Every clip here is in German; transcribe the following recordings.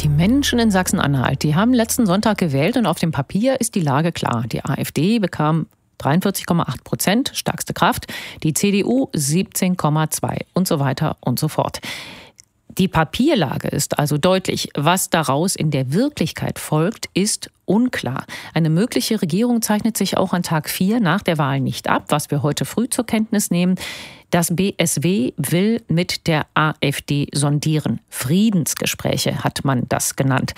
Die Menschen in Sachsen-Anhalt, die haben letzten Sonntag gewählt und auf dem Papier ist die Lage klar. Die AfD bekam 43,8%, stärkste Kraft, die CDU 17,2% und so weiter und so fort. Die Papierlage ist also deutlich. Was daraus in der Wirklichkeit folgt, ist unklar. Eine mögliche Regierung zeichnet sich auch an Tag 4 nach der Wahl nicht ab, was wir heute früh zur Kenntnis nehmen. Das BSW will mit der AfD sondieren. Friedensgespräche hat man das genannt.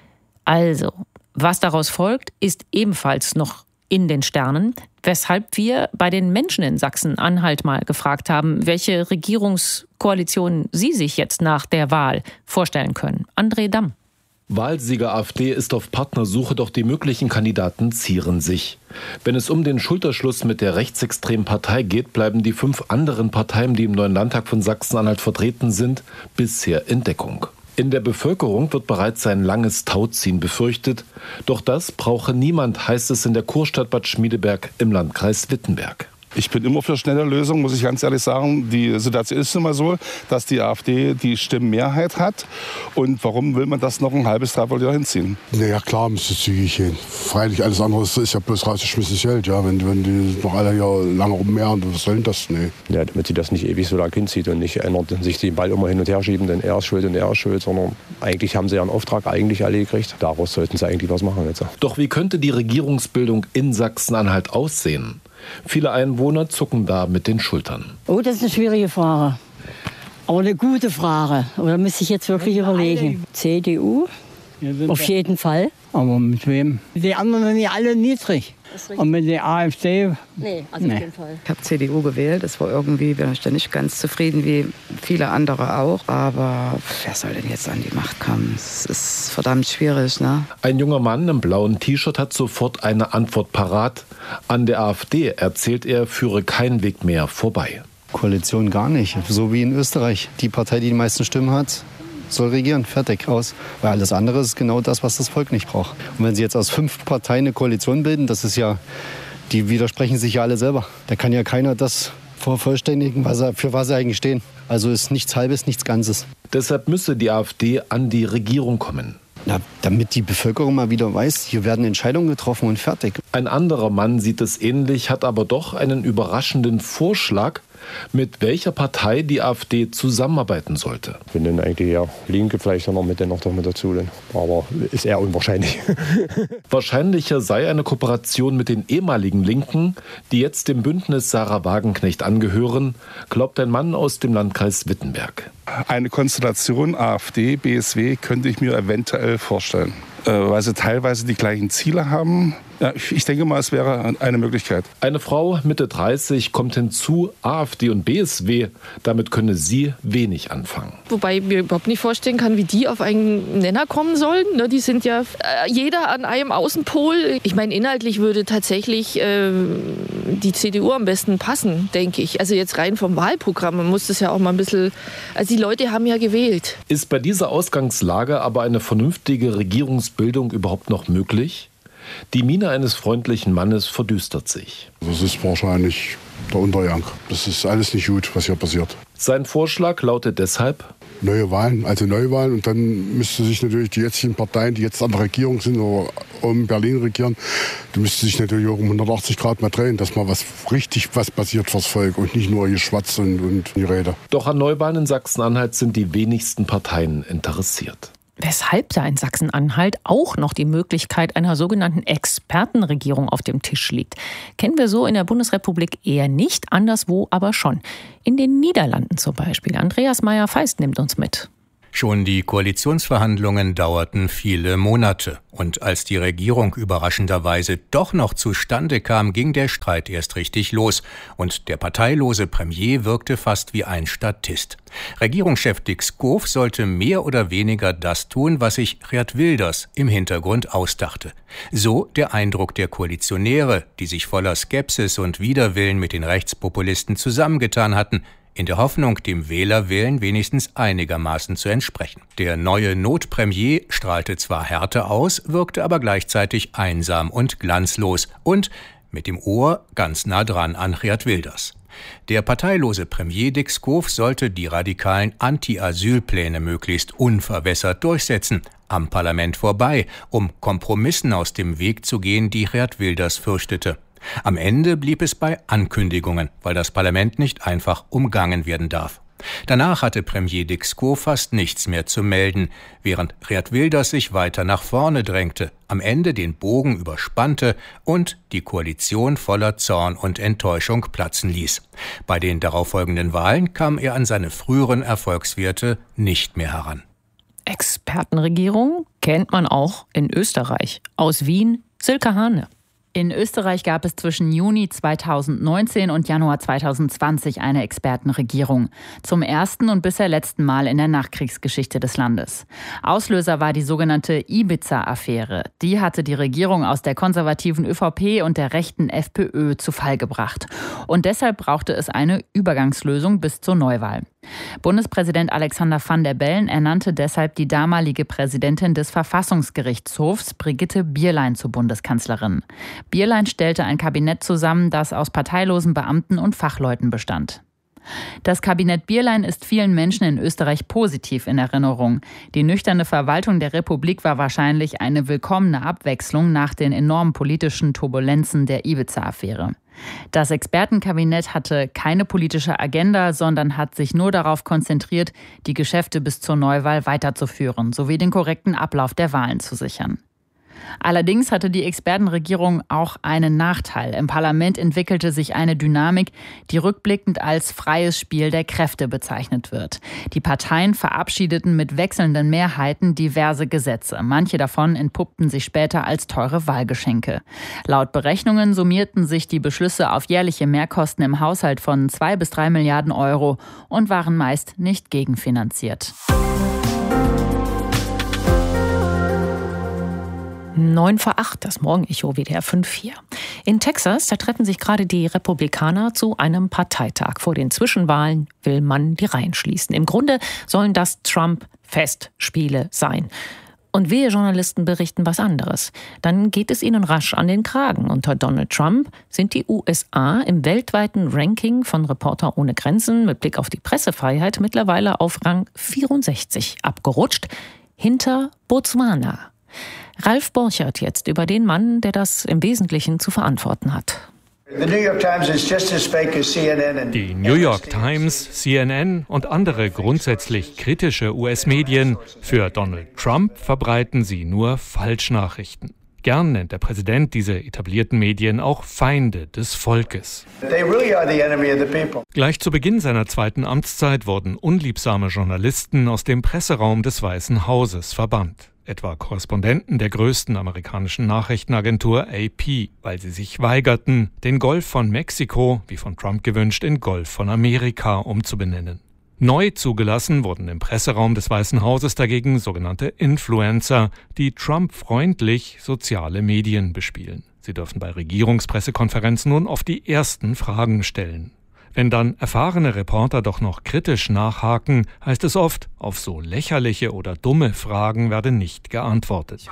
Also, was daraus folgt, ist ebenfalls noch in den Sternen, weshalb wir bei den Menschen in Sachsen-Anhalt mal gefragt haben, welche Regierungskoalition sie sich jetzt nach der Wahl vorstellen können. André Damm. Wahlsieger AfD ist auf Partnersuche, doch die möglichen Kandidaten zieren sich. Wenn es um den Schulterschluss mit der rechtsextremen Partei geht, bleiben die 5 anderen Parteien, die im neuen Landtag von Sachsen-Anhalt vertreten sind, bisher in Deckung. In der Bevölkerung wird bereits ein langes Tauziehen befürchtet. Doch das brauche niemand, heißt es in der Kurstadt Bad Schmiedeberg im Landkreis Wittenberg. Ich bin immer für schnelle Lösungen, muss ich ganz ehrlich sagen. Die Situation ist immer so, dass die AfD die Stimmenmehrheit hat. Und warum will man das noch ein halbes, dreiviertel Jahr hinziehen? Naja, klar müsste es zügig gehen. Freilich, alles andere ist ja bloß rausgeschmissenes Geld. Ja, wenn die noch alle hier lange rummehren, was soll denn das? Nee. Ja, damit sie das nicht ewig so lang hinzieht und nicht sich den Ball immer hin und her schieben, denn er ist schuld und er ist schuld, sondern eigentlich haben sie ja einen Auftrag eigentlich alle gekriegt. Daraus sollten sie eigentlich was machen jetzt. Doch wie könnte die Regierungsbildung in Sachsen-Anhalt aussehen? Viele Einwohner zucken da mit den Schultern. Oh, das ist eine schwierige Frage. Aber eine gute Frage. Da müsste ich jetzt wirklich überlegen. CDU? Auf jeden Fall. Aber mit wem? Die anderen sind ja alle niedrig. Und mit der AfD? Nee, also auf jeden Fall. Ich habe CDU gewählt. Das war irgendwie, bin ich da nicht ganz zufrieden, wie viele andere auch. Aber wer soll denn jetzt an die Macht kommen? Es ist verdammt schwierig, ne? Ein junger Mann im blauen T-Shirt hat sofort eine Antwort parat. An der AfD, erzählt er, führe kein Weg mehr vorbei. Koalition gar nicht. So wie in Österreich. Die Partei, die die meisten Stimmen hat, soll regieren, fertig, aus. Weil alles andere ist genau das, was das Volk nicht braucht. Und wenn sie jetzt aus 5 Parteien eine Koalition bilden, das ist ja, die widersprechen sich ja alle selber. Da kann ja keiner das vervollständigen, für was sie eigentlich stehen. Also ist nichts Halbes, nichts Ganzes. Deshalb müsse die AfD an die Regierung kommen. Na, damit die Bevölkerung mal wieder weiß, hier werden Entscheidungen getroffen und fertig. Ein anderer Mann sieht es ähnlich, hat aber doch einen überraschenden Vorschlag, mit welcher Partei die AfD zusammenarbeiten sollte. Ich bin dann eigentlich eher Linke, vielleicht noch mit dazu. Aber ist eher unwahrscheinlich. Wahrscheinlicher sei eine Kooperation mit den ehemaligen Linken, die jetzt dem Bündnis Sarah Wagenknecht angehören, glaubt ein Mann aus dem Landkreis Wittenberg. Eine Konstellation AfD, BSW könnte ich mir eventuell vorstellen. Weil sie teilweise die gleichen Ziele haben. Ja, ich denke mal, es wäre eine Möglichkeit. Eine Frau Mitte 30 kommt hinzu, AfD und BSW, damit könne sie wenig anfangen. Wobei ich mir überhaupt nicht vorstellen kann, wie die auf einen Nenner kommen sollen. Die sind ja jeder an einem Außenpol. Ich meine, inhaltlich würde tatsächlich die CDU am besten passen, denke ich. Also jetzt rein vom Wahlprogramm, man muss das ja auch mal ein bisschen... Also die Leute haben ja gewählt. Ist bei dieser Ausgangslage aber eine vernünftige Regierungsbildung überhaupt noch möglich? Die Miene eines freundlichen Mannes verdüstert sich. Das ist wahrscheinlich der Untergang. Das ist alles nicht gut, was hier passiert. Sein Vorschlag lautet deshalb: Neuwahlen und dann müsste sich natürlich die jetzigen Parteien, die jetzt an der Regierung sind oder um Berlin regieren, die müssten sich natürlich auch um 180 Grad mal drehen, dass mal was passiert fürs Volk und nicht nur Geschwatz und die Rede. Doch an Neuwahlen in Sachsen-Anhalt sind die wenigsten Parteien interessiert. Weshalb da in Sachsen-Anhalt auch noch die Möglichkeit einer sogenannten Expertenregierung auf dem Tisch liegt, kennen wir so in der Bundesrepublik eher nicht, anderswo aber schon. In den Niederlanden zum Beispiel. Andreas Meyer-Feist nimmt uns mit. Schon die Koalitionsverhandlungen dauerten viele Monate. Und als die Regierung überraschenderweise doch noch zustande kam, ging der Streit erst richtig los. Und der parteilose Premier wirkte fast wie ein Statist. Regierungschef Dick Skoof sollte mehr oder weniger das tun, was sich Geert Wilders im Hintergrund ausdachte. So der Eindruck der Koalitionäre, die sich voller Skepsis und Widerwillen mit den Rechtspopulisten zusammengetan hatten, in der Hoffnung, dem Wählerwillen wenigstens einigermaßen zu entsprechen. Der neue Notpremier strahlte zwar Härte aus, wirkte aber gleichzeitig einsam und glanzlos und mit dem Ohr ganz nah dran an Geert Wilders. Der parteilose Premier Dick Schoof sollte die radikalen Anti-Asyl-Pläne möglichst unverwässert durchsetzen, am Parlament vorbei, um Kompromissen aus dem Weg zu gehen, die Geert Wilders fürchtete. Am Ende blieb es bei Ankündigungen, weil das Parlament nicht einfach umgangen werden darf. Danach hatte Premier Dick Schoof fast nichts mehr zu melden, während Geert Wilders sich weiter nach vorne drängte, am Ende den Bogen überspannte und die Koalition voller Zorn und Enttäuschung platzen ließ. Bei den darauffolgenden Wahlen kam er an seine früheren Erfolgswerte nicht mehr heran. Expertenregierung kennt man auch in Österreich. Aus Wien, Silke Hane. In Österreich gab es zwischen Juni 2019 und Januar 2020 eine Expertenregierung. Zum ersten und bisher letzten Mal in der Nachkriegsgeschichte des Landes. Auslöser war die sogenannte Ibiza-Affäre. Die hatte die Regierung aus der konservativen ÖVP und der rechten FPÖ zu Fall gebracht. Und deshalb brauchte es eine Übergangslösung bis zur Neuwahl. Bundespräsident Alexander Van der Bellen ernannte deshalb die damalige Präsidentin des Verfassungsgerichtshofs, Brigitte Bierlein, zur Bundeskanzlerin. Bierlein stellte ein Kabinett zusammen, das aus parteilosen Beamten und Fachleuten bestand. Das Kabinett Bierlein ist vielen Menschen in Österreich positiv in Erinnerung. Die nüchterne Verwaltung der Republik war wahrscheinlich eine willkommene Abwechslung nach den enormen politischen Turbulenzen der Ibiza-Affäre. Das Expertenkabinett hatte keine politische Agenda, sondern hat sich nur darauf konzentriert, die Geschäfte bis zur Neuwahl weiterzuführen, sowie den korrekten Ablauf der Wahlen zu sichern. Allerdings hatte die Expertenregierung auch einen Nachteil. Im Parlament entwickelte sich eine Dynamik, die rückblickend als freies Spiel der Kräfte bezeichnet wird. Die Parteien verabschiedeten mit wechselnden Mehrheiten diverse Gesetze. Manche davon entpuppten sich später als teure Wahlgeschenke. Laut Berechnungen summierten sich die Beschlüsse auf jährliche Mehrkosten im Haushalt von 2 bis 3 Milliarden Euro und waren meist nicht gegenfinanziert. 7:09, das Morgenecho WDR 5-4. In Texas, da treffen sich gerade die Republikaner zu einem Parteitag. Vor den Zwischenwahlen will man die Reihen schließen. Im Grunde sollen das Trump-Festspiele sein. Und wir Journalisten berichten was anderes. Dann geht es ihnen rasch an den Kragen. Unter Donald Trump sind die USA im weltweiten Ranking von Reporter ohne Grenzen mit Blick auf die Pressefreiheit mittlerweile auf Rang 64 abgerutscht, hinter Botswana. Ralf Borchert jetzt über den Mann, der das im Wesentlichen zu verantworten hat. Die New York Times, CNN und andere grundsätzlich kritische US-Medien für Donald Trump verbreiten sie nur Falschnachrichten. Gern nennt der Präsident diese etablierten Medien auch Feinde des Volkes. Gleich zu Beginn seiner zweiten Amtszeit wurden unliebsame Journalisten aus dem Presseraum des Weißen Hauses verbannt. Etwa Korrespondenten der größten amerikanischen Nachrichtenagentur AP, weil sie sich weigerten, den Golf von Mexiko, wie von Trump gewünscht, in Golf von Amerika umzubenennen. Neu zugelassen wurden im Presseraum des Weißen Hauses dagegen sogenannte Influencer, die Trump-freundlich soziale Medien bespielen. Sie dürfen bei Regierungspressekonferenzen nun oft die ersten Fragen stellen. Wenn dann erfahrene Reporter doch noch kritisch nachhaken, heißt es oft, auf so lächerliche oder dumme Fragen werde nicht geantwortet.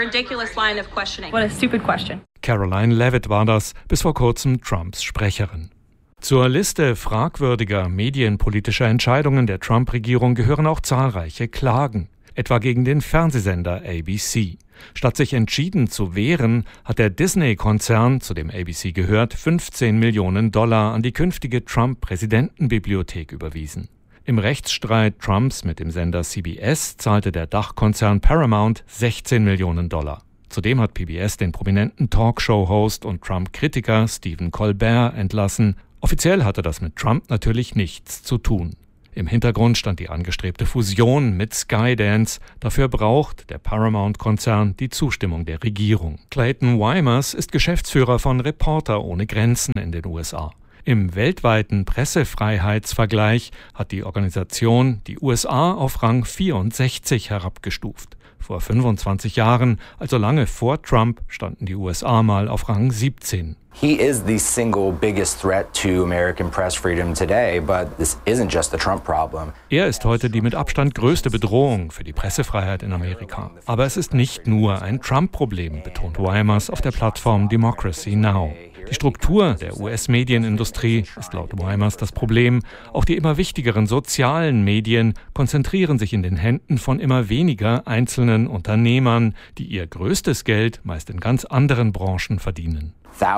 Caroline Levitt war das, bis vor kurzem Trumps Sprecherin. Zur Liste fragwürdiger medienpolitischer Entscheidungen der Trump-Regierung gehören auch zahlreiche Klagen, etwa gegen den Fernsehsender ABC. Statt sich entschieden zu wehren, hat der Disney-Konzern, zu dem ABC gehört, $15 Millionen an die künftige Trump-Präsidentenbibliothek überwiesen. Im Rechtsstreit Trumps mit dem Sender CBS zahlte der Dachkonzern Paramount $16 Millionen. Zudem hat PBS den prominenten Talkshow-Host und Trump-Kritiker Stephen Colbert entlassen. Offiziell hatte das mit Trump natürlich nichts zu tun. Im Hintergrund stand die angestrebte Fusion mit Skydance. Dafür braucht der Paramount-Konzern die Zustimmung der Regierung. Clayton Weimers ist Geschäftsführer von Reporter ohne Grenzen in den USA. Im weltweiten Pressefreiheitsvergleich hat die Organisation die USA auf Rang 64 herabgestuft. Vor 25 Jahren, also lange vor Trump, standen die USA mal auf Rang 17. He is the single biggest threat to American press freedom today, but this isn't just the Trump problem. Er ist heute die mit Abstand größte Bedrohung für die Pressefreiheit in Amerika. Aber es ist nicht nur ein Trump-Problem, betont Weimers auf der Plattform Democracy Now! Die Struktur der US-Medienindustrie ist laut Weimers das Problem. Auch die immer wichtigeren sozialen Medien konzentrieren sich in den Händen von immer weniger einzelnen Unternehmern, die ihr größtes Geld meist in ganz anderen Branchen verdienen.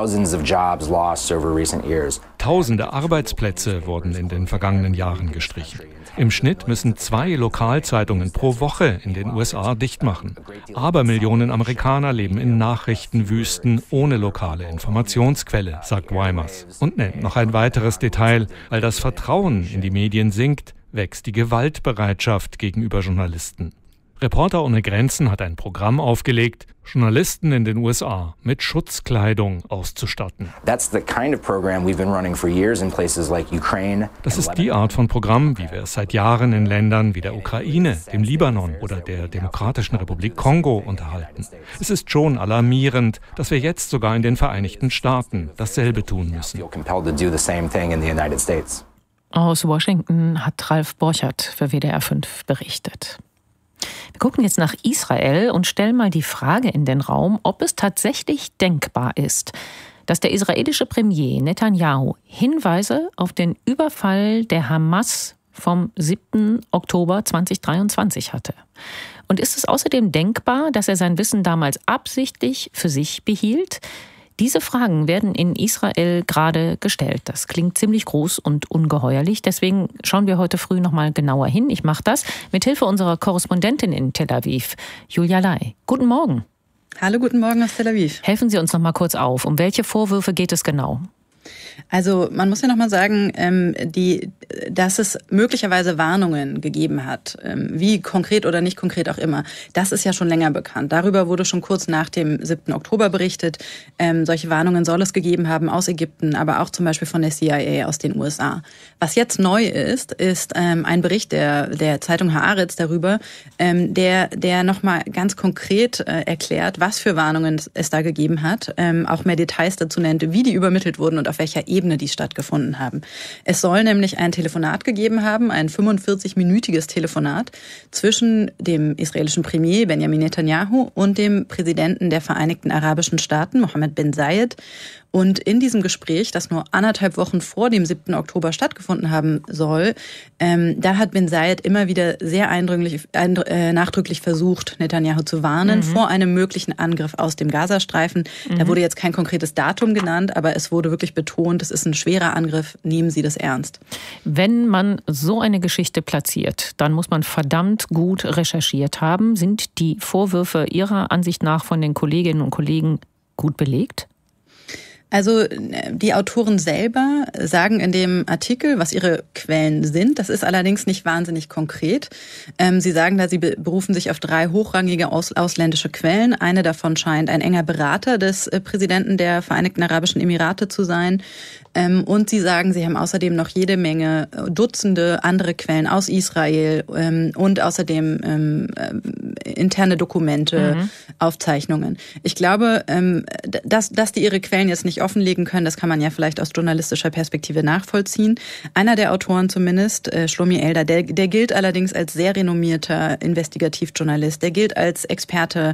Tausende Arbeitsplätze wurden in den vergangenen Jahren gestrichen. Im Schnitt müssen 2 Lokalzeitungen pro Woche in den USA dicht machen. Abermillionen Amerikaner leben in Nachrichtenwüsten ohne lokale Informationsquelle, sagt Weimers. Und nennt noch ein weiteres Detail: Weil das Vertrauen in die Medien sinkt, wächst die Gewaltbereitschaft gegenüber Journalisten. Reporter ohne Grenzen hat ein Programm aufgelegt, Journalisten in den USA mit Schutzkleidung auszustatten. Das ist die Art von Programm, wie wir es seit Jahren in Ländern wie der Ukraine, dem Libanon oder der Demokratischen Republik Kongo unterhalten. Es ist schon alarmierend, dass wir jetzt sogar in den Vereinigten Staaten dasselbe tun müssen. Aus Washington hat Ralf Borchert für WDR 5 berichtet. Wir gucken jetzt nach Israel und stellen mal die Frage in den Raum, ob es tatsächlich denkbar ist, dass der israelische Premier Netanyahu Hinweise auf den Überfall der Hamas vom 7. Oktober 2023 hatte. Und ist es außerdem denkbar, dass er sein Wissen damals absichtlich für sich behielt? Diese Fragen werden in Israel gerade gestellt. Das klingt ziemlich groß und ungeheuerlich. Deswegen schauen wir heute früh noch mal genauer hin. Ich mache das mit Hilfe unserer Korrespondentin in Tel Aviv, Julia Lai. Guten Morgen. Hallo, guten Morgen aus Tel Aviv. Helfen Sie uns noch mal kurz auf. Um welche Vorwürfe geht es genau? Also man muss ja noch mal sagen, dass es möglicherweise Warnungen gegeben hat, wie konkret oder nicht konkret auch immer. Das ist ja schon länger bekannt. Darüber wurde schon kurz nach dem 7. Oktober berichtet. Solche Warnungen soll es gegeben haben aus Ägypten, aber auch zum Beispiel von der CIA aus den USA. Was jetzt neu ist ein Bericht der Zeitung Haaretz darüber, der noch mal ganz konkret erklärt, was für Warnungen es da gegeben hat, auch mehr Details dazu nennt, wie die übermittelt wurden und auf welcher Ebene die stattgefunden haben. Es soll nämlich ein Telefonat gegeben haben, ein 45-minütiges Telefonat zwischen dem israelischen Premier Benjamin Netanyahu und dem Präsidenten der Vereinigten Arabischen Staaten, Mohammed bin Zayed. Und in diesem Gespräch, das nur 1,5 Wochen vor dem 7. Oktober stattgefunden haben soll, da hat bin Zayed immer wieder sehr nachdrücklich versucht, Netanyahu zu warnen vor einem möglichen Angriff aus dem Gazastreifen. Da wurde jetzt kein konkretes Datum genannt, aber es wurde wirklich betont, es ist ein schwerer Angriff, nehmen Sie das ernst. Wenn man so eine Geschichte platziert, dann muss man verdammt gut recherchiert haben. Sind die Vorwürfe Ihrer Ansicht nach von den Kolleginnen und Kollegen gut belegt? Also die Autoren selber sagen in dem Artikel, was ihre Quellen sind. Das ist allerdings nicht wahnsinnig konkret. Sie sagen da, sie berufen sich auf 3 hochrangige ausländische Quellen. Eine davon scheint ein enger Berater des Präsidenten der Vereinigten Arabischen Emirate zu sein. Und sie sagen, sie haben außerdem noch jede Menge Dutzende andere Quellen aus Israel und außerdem interne Dokumente, Aufzeichnungen. Ich glaube, dass die ihre Quellen jetzt nicht offenlegen können, das kann man ja vielleicht aus journalistischer Perspektive nachvollziehen. Einer der Autoren zumindest, Shlomi Eldar, der gilt allerdings als sehr renommierter Investigativjournalist. Der gilt als Experte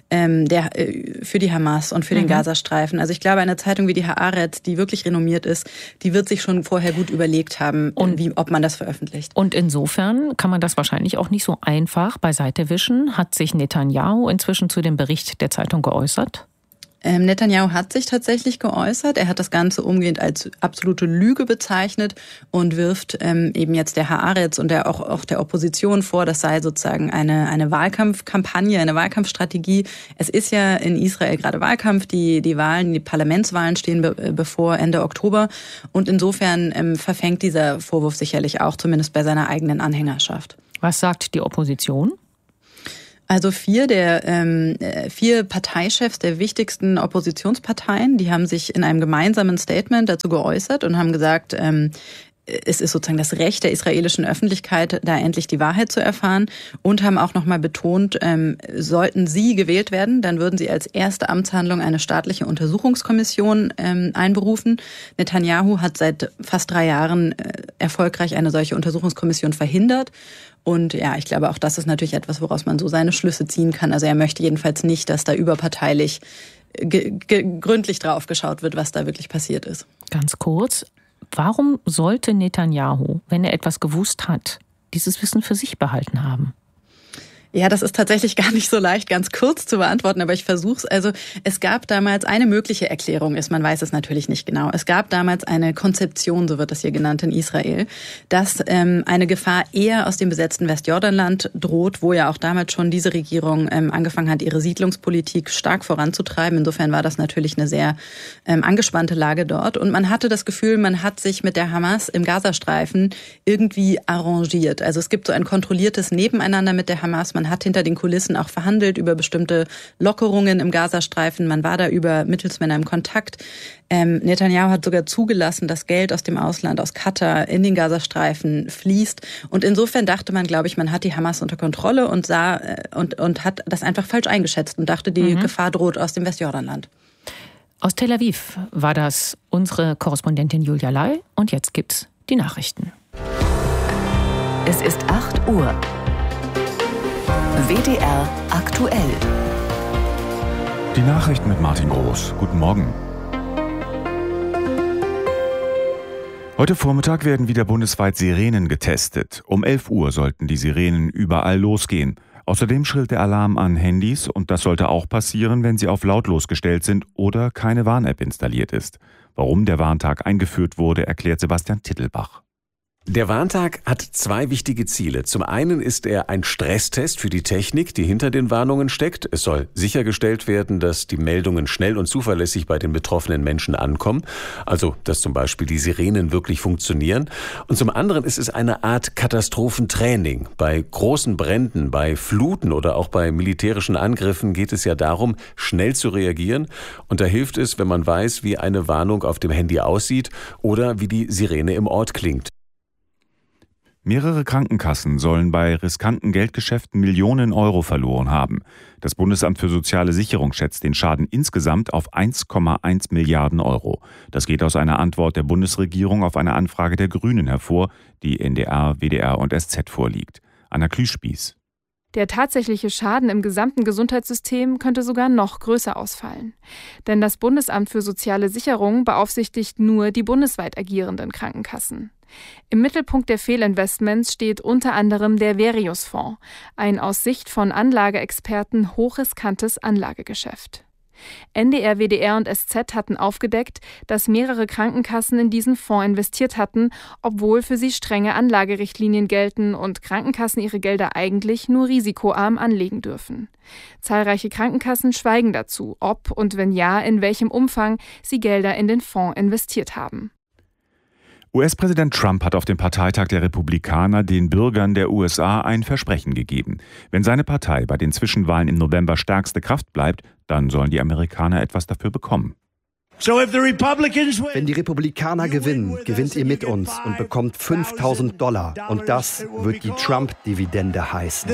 für die Hamas und für den Gazastreifen. Also ich glaube, eine Zeitung wie die Haaretz, die wirklich renommiert ist, die wird sich schon vorher gut überlegt haben, ob man das veröffentlicht. Und insofern kann man das wahrscheinlich auch nicht so einfach beiseite wischen. Hat sich Netanyahu inzwischen zu dem Bericht der Zeitung geäußert? Netanyahu hat sich tatsächlich geäußert. Er hat das Ganze umgehend als absolute Lüge bezeichnet und wirft eben jetzt der Haaretz und auch der Opposition vor, das sei sozusagen eine Wahlkampfkampagne, eine Wahlkampfstrategie. Es ist ja in Israel gerade Wahlkampf, die Parlamentswahlen stehen bevor Ende Oktober und insofern verfängt dieser Vorwurf sicherlich auch, zumindest bei seiner eigenen Anhängerschaft. Was sagt die Opposition? Also 4 Parteichefs der wichtigsten Oppositionsparteien, die haben sich in einem gemeinsamen Statement dazu geäußert und haben gesagt, es ist sozusagen das Recht der israelischen Öffentlichkeit, da endlich die Wahrheit zu erfahren und haben auch nochmal betont, sollten sie gewählt werden, dann würden sie als erste Amtshandlung eine staatliche Untersuchungskommission einberufen. Netanyahu hat seit fast 3 Jahren erfolgreich eine solche Untersuchungskommission verhindert. Und ja, ich glaube, auch das ist natürlich etwas, woraus man so seine Schlüsse ziehen kann. Also er möchte jedenfalls nicht, dass da überparteilich gründlich drauf geschaut wird, was da wirklich passiert ist. Ganz kurz, warum sollte Netanyahu, wenn er etwas gewusst hat, dieses Wissen für sich behalten haben? Ja, das ist tatsächlich gar nicht so leicht, ganz kurz zu beantworten, aber ich versuche es. Also es gab damals eine mögliche Erklärung, man weiß es natürlich nicht genau. Es gab damals eine Konzeption, so wird das hier genannt in Israel, dass eine Gefahr eher aus dem besetzten Westjordanland droht, wo ja auch damals schon diese Regierung angefangen hat, ihre Siedlungspolitik stark voranzutreiben. Insofern war das natürlich eine sehr angespannte Lage dort. Und man hatte das Gefühl, man hat sich mit der Hamas im Gazastreifen irgendwie arrangiert. Also es gibt so ein kontrolliertes Nebeneinander mit der Hamas. Man hat hinter den Kulissen auch verhandelt über bestimmte Lockerungen im Gazastreifen. Man war da über Mittelsmänner im Kontakt. Netanyahu hat sogar zugelassen, dass Geld aus dem Ausland, aus Katar, in den Gazastreifen fließt. Und insofern dachte man, glaube ich, man hat die Hamas unter Kontrolle und sah und hat das einfach falsch eingeschätzt und dachte, die Gefahr droht aus dem Westjordanland. Aus Tel Aviv war das unsere Korrespondentin Julia Lai. Und jetzt gibt's die Nachrichten. Es ist 8 Uhr. WDR aktuell. Die Nachrichten mit Martin Groß. Guten Morgen. Heute Vormittag werden wieder bundesweit Sirenen getestet. Um 11 Uhr sollten die Sirenen überall losgehen. Außerdem schrillt der Alarm an Handys und das sollte auch passieren, wenn sie auf lautlos gestellt sind oder keine Warn-App installiert ist. Warum der Warntag eingeführt wurde, erklärt Sebastian Tittelbach. Der Warntag hat 2 wichtige Ziele. Zum einen ist er ein Stresstest für die Technik, die hinter den Warnungen steckt. Es soll sichergestellt werden, dass die Meldungen schnell und zuverlässig bei den betroffenen Menschen ankommen. Also, dass zum Beispiel die Sirenen wirklich funktionieren. Und zum anderen ist es eine Art Katastrophentraining. Bei großen Bränden, bei Fluten oder auch bei militärischen Angriffen geht es ja darum, schnell zu reagieren. Und da hilft es, wenn man weiß, wie eine Warnung auf dem Handy aussieht oder wie die Sirene im Ort klingt. Mehrere Krankenkassen sollen bei riskanten Geldgeschäften Millionen Euro verloren haben. Das Bundesamt für soziale Sicherung schätzt den Schaden insgesamt auf 1,1 Milliarden Euro. Das geht aus einer Antwort der Bundesregierung auf eine Anfrage der Grünen hervor, die NDR, WDR und SZ vorliegt. Anna Klüspieß. Der tatsächliche Schaden im gesamten Gesundheitssystem könnte sogar noch größer ausfallen. Denn das Bundesamt für soziale Sicherung beaufsichtigt nur die bundesweit agierenden Krankenkassen. Im Mittelpunkt der Fehlinvestments steht unter anderem der Verius-Fonds, ein aus Sicht von Anlageexperten hochriskantes Anlagegeschäft. NDR, WDR und SZ hatten aufgedeckt, dass mehrere Krankenkassen in diesen Fonds investiert hatten, obwohl für sie strenge Anlagerichtlinien gelten und Krankenkassen ihre Gelder eigentlich nur risikoarm anlegen dürfen. Zahlreiche Krankenkassen schweigen dazu, ob und wenn ja, in welchem Umfang sie Gelder in den Fonds investiert haben. US-Präsident Trump hat auf dem Parteitag der Republikaner den Bürgern der USA ein Versprechen gegeben. Wenn seine Partei bei den Zwischenwahlen im November stärkste Kraft bleibt, dann sollen die Amerikaner etwas dafür bekommen. Wenn die Republikaner gewinnen, gewinnt ihr mit uns und bekommt $5.000. Und das wird die Trump-Dividende heißen.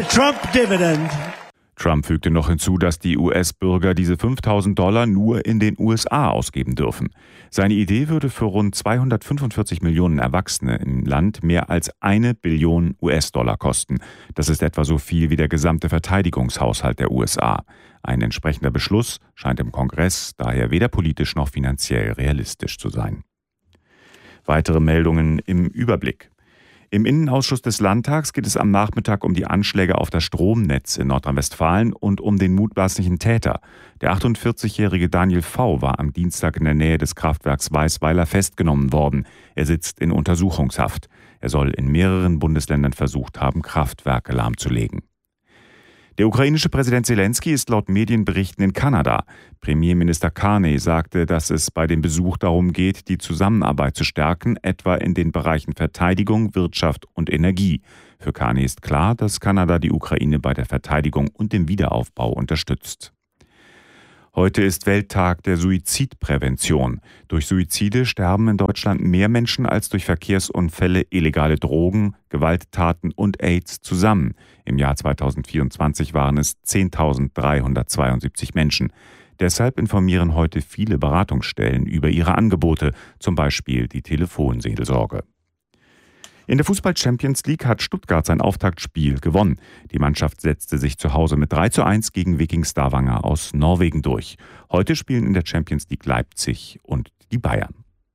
Trump fügte noch hinzu, dass die US-Bürger diese $5.000 nur in den USA ausgeben dürfen. Seine Idee würde für rund 245 Millionen Erwachsene im Land mehr als 1 Billion US-Dollar kosten. Das ist etwa so viel wie der gesamte Verteidigungshaushalt der USA. Ein entsprechender Beschluss scheint im Kongress daher weder politisch noch finanziell realistisch zu sein. Weitere Meldungen im Überblick. Im Innenausschuss des Landtags geht es am Nachmittag um die Anschläge auf das Stromnetz in Nordrhein-Westfalen und um den mutmaßlichen Täter. Der 48-jährige Daniel V. war am Dienstag in der Nähe des Kraftwerks Weißweiler festgenommen worden. Er sitzt in Untersuchungshaft. Er soll in mehreren Bundesländern versucht haben, Kraftwerke lahmzulegen. Der ukrainische Präsident Zelensky ist laut Medienberichten in Kanada. Premierminister Carney sagte, dass es bei dem Besuch darum geht, die Zusammenarbeit zu stärken, etwa in den Bereichen Verteidigung, Wirtschaft und Energie. Für Carney ist klar, dass Kanada die Ukraine bei der Verteidigung und dem Wiederaufbau unterstützt. Heute ist Welttag der Suizidprävention. Durch Suizide sterben in Deutschland mehr Menschen als durch Verkehrsunfälle, illegale Drogen, Gewalttaten und AIDS zusammen. Im Jahr 2024 waren es 10.372 Menschen. Deshalb informieren heute viele Beratungsstellen über ihre Angebote, zum Beispiel die Telefonseelsorge. In der Fußball-Champions League hat Stuttgart sein Auftaktspiel gewonnen. Die Mannschaft setzte sich zu Hause mit 3:1 gegen Viking Stavanger aus Norwegen durch. Heute spielen in der Champions League Leipzig und die Bayern.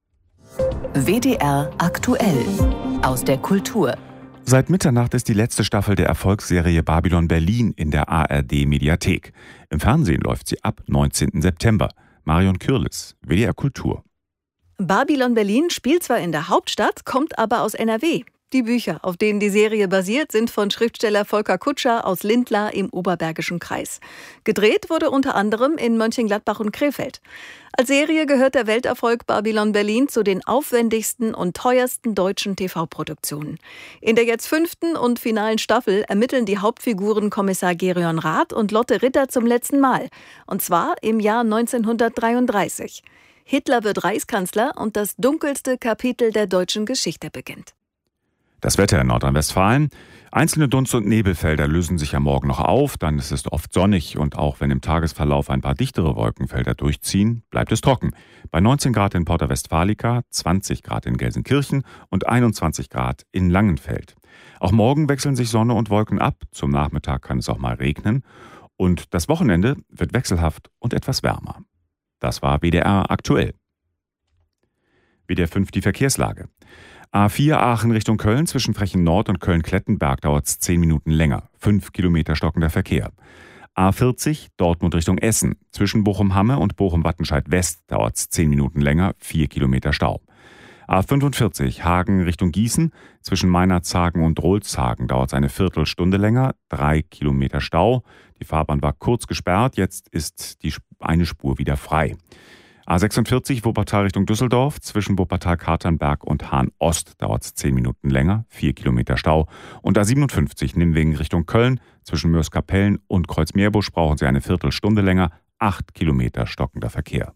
WDR aktuell aus der Kultur. Seit Mitternacht ist die letzte Staffel der Erfolgsserie Babylon Berlin in der ARD-Mediathek. Im Fernsehen läuft sie ab 19. September. Marion Kürles, WDR Kultur. Babylon Berlin spielt zwar in der Hauptstadt, kommt aber aus NRW. Die Bücher, auf denen die Serie basiert, sind von Schriftsteller Volker Kutscher aus Lindlar im Oberbergischen Kreis. Gedreht wurde unter anderem in Mönchengladbach und Krefeld. Als Serie gehört der Welterfolg Babylon Berlin zu den aufwendigsten und teuersten deutschen TV-Produktionen. In der jetzt 5. und finalen Staffel ermitteln die Hauptfiguren Kommissar Gerion Rath und Lotte Ritter zum letzten Mal. Und zwar im Jahr 1933. Hitler wird Reichskanzler und das dunkelste Kapitel der deutschen Geschichte beginnt. Das Wetter in Nordrhein-Westfalen. Einzelne Dunst- und Nebelfelder lösen sich am Morgen noch auf, dann ist es oft sonnig und auch wenn im Tagesverlauf ein paar dichtere Wolkenfelder durchziehen, bleibt es trocken. Bei 19 Grad in Porta Westfalica, 20 Grad in Gelsenkirchen und 21 Grad in Langenfeld. Auch morgen wechseln sich Sonne und Wolken ab, zum Nachmittag kann es auch mal regnen und das Wochenende wird wechselhaft und etwas wärmer. Das war WDR aktuell. WDR 5 die Verkehrslage. A4 Aachen Richtung Köln zwischen Frechen Nord und Köln-Klettenberg dauert es 10 Minuten länger. 5 Kilometer stockender Verkehr. A40 Dortmund Richtung Essen. Zwischen Bochum-Hamme und Bochum-Wattenscheid West dauert es 10 Minuten länger. 4 Kilometer Stau. A45 Hagen Richtung Gießen. Zwischen Meinerzhagen und Rolzhagen dauert es eine Viertelstunde länger. 3 Kilometer Stau. Die Fahrbahn war kurz gesperrt. Jetzt ist die eine Spur wieder frei. A46 Wuppertal Richtung Düsseldorf, zwischen Wuppertal-Katernberg und Hahn-Ost dauert es 10 Minuten länger, 4 Kilometer Stau. Und A57 Nimwegen Richtung Köln, zwischen Mörs-Kapellen und Kreuzmeerbusch brauchen Sie eine Viertelstunde länger, 8 Kilometer stockender Verkehr.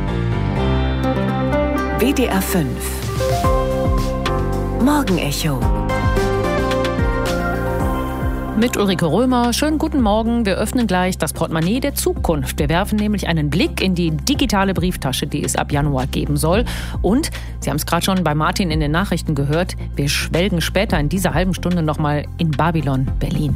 WDR 5 Morgenecho mit Ulrike Römer. Schönen guten Morgen. Wir öffnen gleich das Portemonnaie der Zukunft. Wir werfen nämlich einen Blick in die digitale Brieftasche, die es ab Januar geben soll. Und, Sie haben es gerade schon bei Martin in den Nachrichten gehört, wir schwelgen später in dieser halben Stunde nochmal in Babylon Berlin.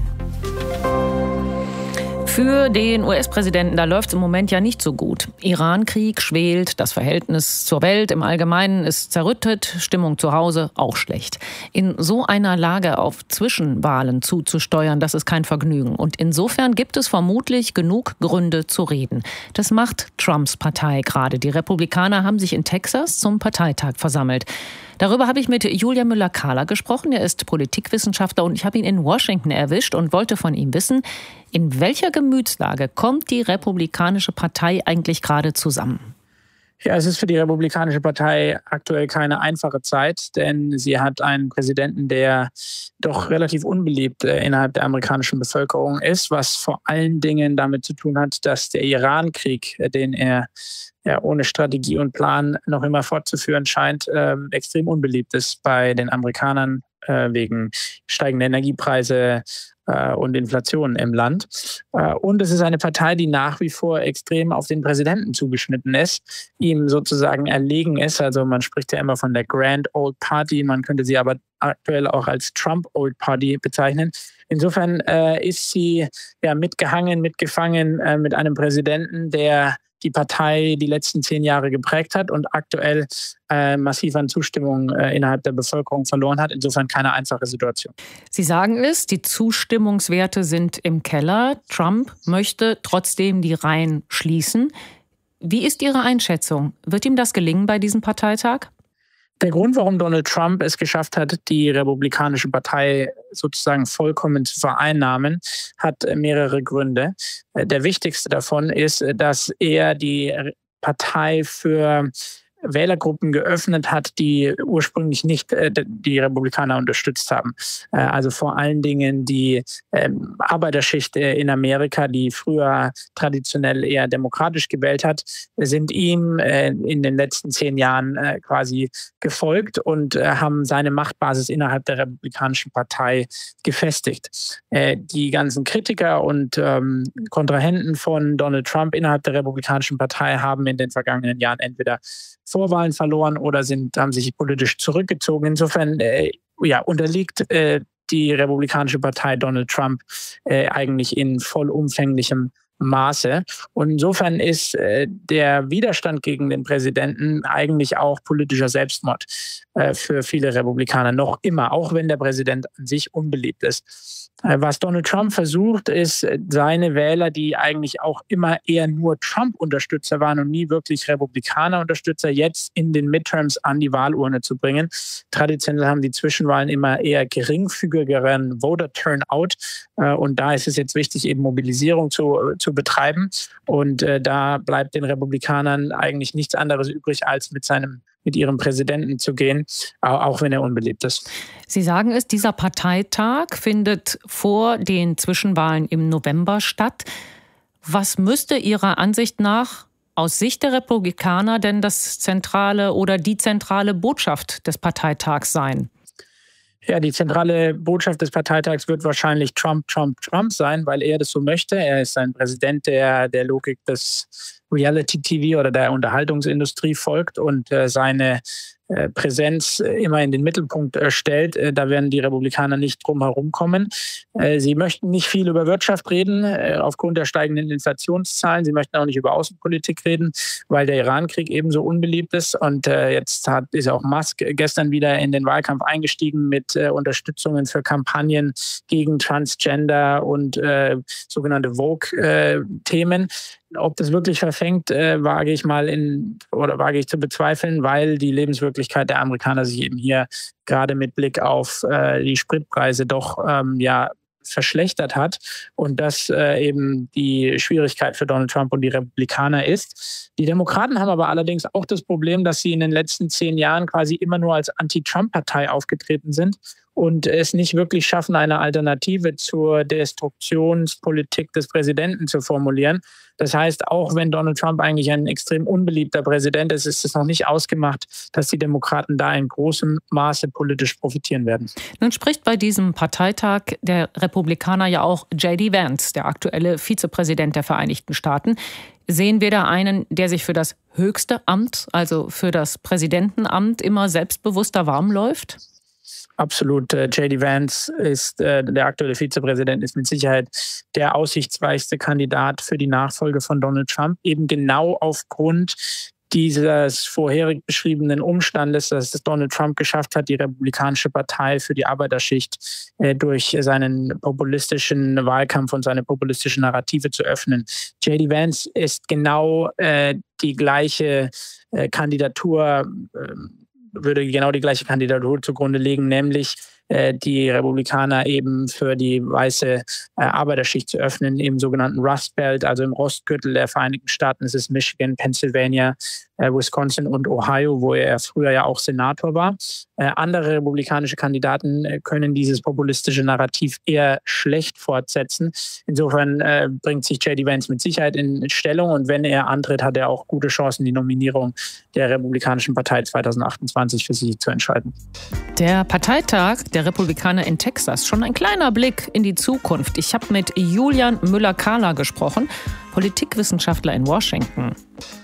Für den US-Präsidenten, da läuft es im Moment ja nicht so gut. Iran-Krieg schwelt, das Verhältnis zur Welt im Allgemeinen ist zerrüttet, Stimmung zu Hause auch schlecht. In so einer Lage auf Zwischenwahlen zuzusteuern, das ist kein Vergnügen. Und insofern gibt es vermutlich genug Gründe zu reden. Das macht Trumps Partei gerade. Die Republikaner haben sich in Texas zum Parteitag versammelt. Darüber habe ich mit Julia Müller-Kahler gesprochen. Er ist Politikwissenschaftler und ich habe ihn in Washington erwischt und wollte von ihm wissen, in welcher Gemütslage kommt die Republikanische Partei eigentlich gerade zusammen? Ja, es ist für die Republikanische Partei aktuell keine einfache Zeit, denn sie hat einen Präsidenten, der doch relativ unbeliebt innerhalb der amerikanischen Bevölkerung ist, was vor allen Dingen damit zu tun hat, dass der Iran-Krieg, den er ohne Strategie und Plan noch immer fortzuführen scheint, extrem unbeliebt ist bei den Amerikanern wegen steigender Energiepreise und Inflation im Land. Und es ist eine Partei, die nach wie vor extrem auf den Präsidenten zugeschnitten ist, ihm sozusagen erlegen ist. Also man spricht ja immer von der Grand Old Party, man könnte sie aber aktuell auch als Trump Old Party bezeichnen. Insofern ist sie mitgehangen, mitgefangen mit einem Präsidenten, der die Partei die letzten 10 Jahre geprägt hat und aktuell massiv an Zustimmung innerhalb der Bevölkerung verloren hat. Insofern keine einfache Situation. Sie sagen es, die Zustimmungswerte sind im Keller. Trump möchte trotzdem die Reihen schließen. Wie ist Ihre Einschätzung? Wird ihm das gelingen bei diesem Parteitag? Der Grund, warum Donald Trump es geschafft hat, die Republikanische Partei sozusagen vollkommen zu vereinnahmen, hat mehrere Gründe. Der wichtigste davon ist, dass er die Partei für Wählergruppen geöffnet hat, die ursprünglich nicht die Republikaner unterstützt haben. Also vor allen Dingen die Arbeiterschicht in Amerika, die früher traditionell eher demokratisch gewählt hat, sind ihm in den letzten 10 Jahren quasi gefolgt und haben seine Machtbasis innerhalb der Republikanischen Partei gefestigt. Die ganzen Kritiker und Kontrahenten von Donald Trump innerhalb der Republikanischen Partei haben in den vergangenen Jahren entweder Vorwahlen verloren oder haben sich politisch zurückgezogen. Insofern unterliegt die Republikanische Partei Donald Trump eigentlich in vollumfänglichem Maße. Und insofern ist der Widerstand gegen den Präsidenten eigentlich auch politischer Selbstmord für viele Republikaner noch immer, auch wenn der Präsident an sich unbeliebt ist. Was Donald Trump versucht, ist, seine Wähler, die eigentlich auch immer eher nur Trump-Unterstützer waren und nie wirklich Republikaner-Unterstützer, jetzt in den Midterms an die Wahlurne zu bringen. Traditionell haben die Zwischenwahlen immer eher geringfügigeren Voter-Turnout. Und da ist es jetzt wichtig, eben Mobilisierung zu betreiben. Und da bleibt den Republikanern eigentlich nichts anderes übrig, als mit ihrem Präsidenten zu gehen, auch wenn er unbeliebt ist. Sie sagen es, dieser Parteitag findet vor den Zwischenwahlen im November statt. Was müsste Ihrer Ansicht nach aus Sicht der Republikaner denn das zentrale oder die zentrale Botschaft des Parteitags sein? Ja, die zentrale Botschaft des Parteitags wird wahrscheinlich Trump, Trump, Trump sein, weil er das so möchte. Er ist ein Präsident, der Logik des Reality-TV oder der Unterhaltungsindustrie folgt und seine Präsenz immer in den Mittelpunkt stellt. Da werden die Republikaner nicht drum herum kommen. Sie möchten nicht viel über Wirtschaft reden, aufgrund der steigenden Inflationszahlen. Sie möchten auch nicht über Außenpolitik reden, weil der Iran-Krieg ebenso unbeliebt ist. Und jetzt ist auch Musk gestern wieder in den Wahlkampf eingestiegen mit Unterstützungen für Kampagnen gegen Transgender und sogenannte Vogue-Themen. Ob das wirklich verfängt, wage ich zu bezweifeln, weil die Lebenswirklichkeit der Amerikaner sich eben hier gerade mit Blick auf die Spritpreise doch verschlechtert hat und das eben die Schwierigkeit für Donald Trump und die Republikaner ist. Die Demokraten haben aber allerdings auch das Problem, dass sie in den letzten 10 Jahren quasi immer nur als Anti-Trump-Partei aufgetreten sind und es nicht wirklich schaffen, eine Alternative zur Destruktionspolitik des Präsidenten zu formulieren. Das heißt, auch wenn Donald Trump eigentlich ein extrem unbeliebter Präsident ist, ist es noch nicht ausgemacht, dass die Demokraten da in großem Maße politisch profitieren werden. Nun spricht bei diesem Parteitag der Republikaner ja auch J.D. Vance, der aktuelle Vizepräsident der Vereinigten Staaten. Sehen wir da einen, der sich für das höchste Amt, also für das Präsidentenamt, immer selbstbewusster warm läuft? Absolut. J.D. Vance ist der aktuelle Vizepräsident, ist mit Sicherheit der aussichtsreichste Kandidat für die Nachfolge von Donald Trump, eben genau aufgrund dieses vorherig beschriebenen Umstandes, dass es Donald Trump geschafft hat, die Republikanische Partei für die Arbeiterschicht durch seinen populistischen Wahlkampf und seine populistischen Narrative zu öffnen. J.D. Vance ist genau die gleiche Kandidatur, würde genau die gleiche Kandidatur zugrunde legen, nämlich die Republikaner eben für die weiße Arbeiterschicht zu öffnen, im sogenannten Rust Belt, also im Rostgürtel der Vereinigten Staaten. Es ist Michigan, Pennsylvania, Wisconsin und Ohio, wo er früher ja auch Senator war. Andere republikanische Kandidaten können dieses populistische Narrativ eher schlecht fortsetzen. Insofern bringt sich J.D. Vance mit Sicherheit in Stellung und wenn er antritt, hat er auch gute Chancen, die Nominierung der Republikanischen Partei 2028 für sich zu entscheiden. Der Parteitag der Republikaner in Texas, schon ein kleiner Blick in die Zukunft. Ich habe mit Julian Müller-Kahler gesprochen, Politikwissenschaftler in Washington.